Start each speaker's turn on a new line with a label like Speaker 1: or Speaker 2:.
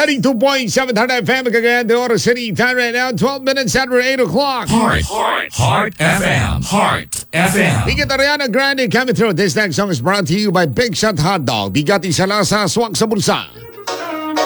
Speaker 1: 92.7 Heart FM, Cagayan de Oro City. Time right now, 12 minutes after 8 o'clock.
Speaker 2: Heart FM. Heart FM.
Speaker 1: Bigat Ariana Grande coming through. This next song is brought to you by Big Shot Hot Dog. Bigati sa lasa, swak sa bulsa.